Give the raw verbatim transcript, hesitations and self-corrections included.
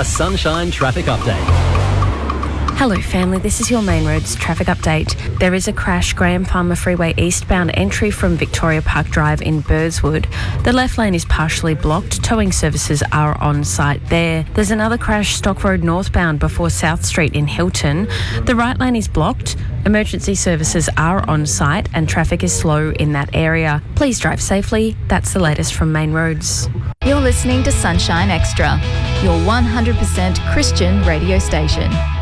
a Sunshine traffic update. Hello family, this is your Main Roads traffic update. There is a crash Graham Farmer Freeway eastbound entry from Victoria Park Drive in Burswood. The left lane is partially blocked. Towing services are on site there. There's another crash Stock Road northbound before South Street in Hilton. The right lane is blocked. Emergency services are on site and traffic is slow in that area. Please drive safely. That's the latest from Main Roads. You're listening to Sunshine Extra, your one hundred percent Christian radio station.